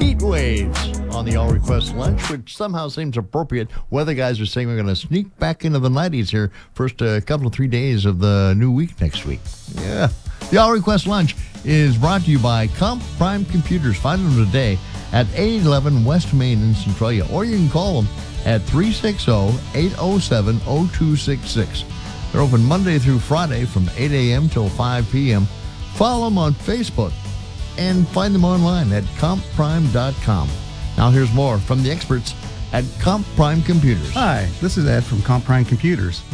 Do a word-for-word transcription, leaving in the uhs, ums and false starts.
Heat waves on the All Request Lunch, which somehow seems appropriate. Weather guys are saying we're going to sneak back into the nineties here first a couple of three days of the new week next week. Yeah. The All Request Lunch is brought to you by Comp Prime Computers. Find them today at eight eleven West Main in Centralia, or you can call them at three six zero, eight zero seven, zero two six six. They're open Monday through Friday from eight a.m. till five p.m. Follow them on Facebook and find them online at comp prime dot com. Now here's more from the experts at Comp Prime Computers. Hi, this is Ed from Comp Prime Computers.